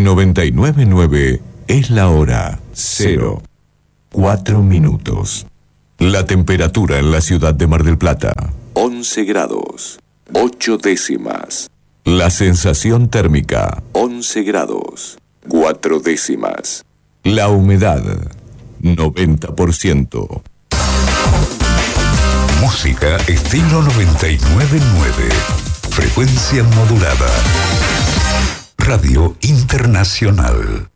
En 99.9 es la hora 04 minutos. La temperatura en la ciudad de Mar del Plata, 11 grados, 8 décimas. La sensación térmica, 11 grados, 4 décimas. La humedad, 90%. Música estilo 99.9. Frecuencia modulada. Radio Internacional.